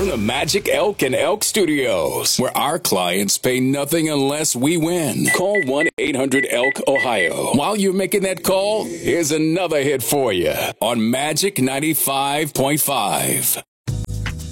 the Magic Elk and Elk Studios, where our clients pay nothing unless we win. Call 1-800-ELK, Ohio. While you're making that call, here's another hit for you on Magic 95.5.